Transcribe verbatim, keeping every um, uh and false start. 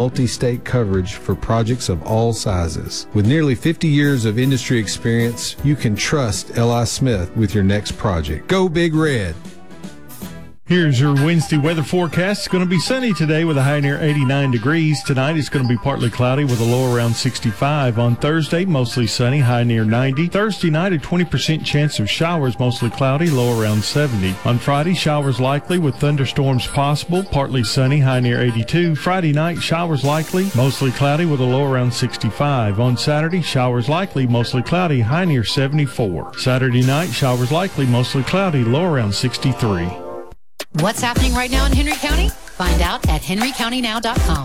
multi-state coverage for projects of all sizes. With nearly fifty years of industry experience, you can trust L I. Smith with your next project. Go Big Red! Here's your Wednesday weather forecast. It's going to be sunny today with a high near eighty-nine degrees. Tonight it's going to be partly cloudy with a low around sixty-five. On Thursday, mostly sunny, high near ninety. Thursday night, a twenty percent chance of showers, mostly cloudy, low around seventy. On Friday, showers likely with thunderstorms possible, partly sunny, high near eighty-two. Friday night, showers likely, mostly cloudy with a low around sixty-five. On Saturday, showers likely, mostly cloudy, high near seventy-four. Saturday night, showers likely, mostly cloudy, low around sixty-three. What's happening right now in Henry County? Find out at henry county now dot com.